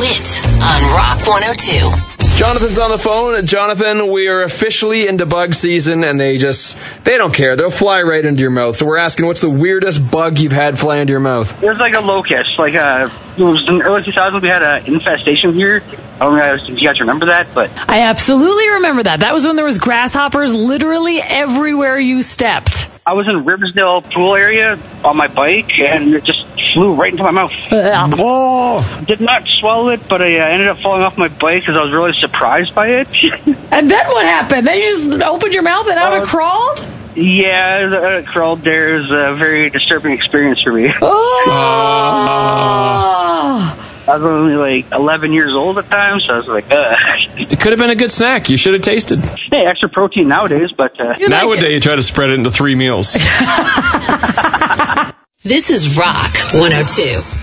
DeWitt on Rock 102. Jonathan's on the phone. Jonathan, we are officially into bug season, and they don't care. They'll fly right into your mouth. So we're asking, what's the weirdest bug you've had fly into your mouth? It was like a locust. It was in the early 2000s. We had an infestation here. I don't know if you guys remember that, but I absolutely remember that. That was when there was grasshoppers literally everywhere you stepped. I was in Riverdale pool area on my bike, and it just flew right into my mouth. Oh! Did not swallow it, but I ended up falling off my bike because I was really surprised by it. And then what happened? Then you just opened your mouth and out it crawled? Yeah, it crawled there. It was a very disturbing experience for me. I was only like 11 years old at the time, so I was like, It could have been a good snack. You should have tasted. Hey, extra protein nowadays, but... Nowadays, you try to spread it into 3 meals. This is Rock 102.